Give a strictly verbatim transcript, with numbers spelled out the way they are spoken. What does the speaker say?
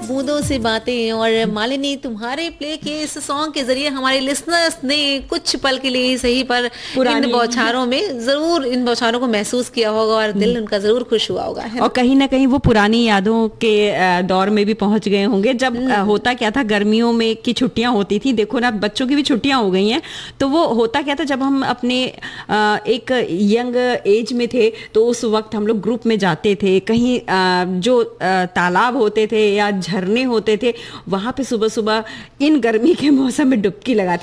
बूंदों से बातें। और मालिनी, तुम्हारे प्ले के इस सॉन्ग के जरिए हमारे लिसनर्स ने कुछ पल के लिए सही पर इन बौछारों में जरूर इन बौछारों को महसूस किया होगा और दिल उनका जरूर खुश हुआ होगा, है और कहीं ना कहीं वो पुरानी यादों के दौर में भी पहुंच गए होंगे। जब होता क्या था, गर्मियों में की छुट्टियां होती थी, देखो ना बच्चों की भी छुट्टियां हो गई हैं, तो वो होता क्या था, जब हम अपने एक यंग एज में थे तो उस वक्त हम लोग ग्रुप में जाते थे, कहीं जो तालाब होते थे या झरने होते थे, वहां पे सुबह सुबह इन गर्मी के मौसम में डुबकी लगाते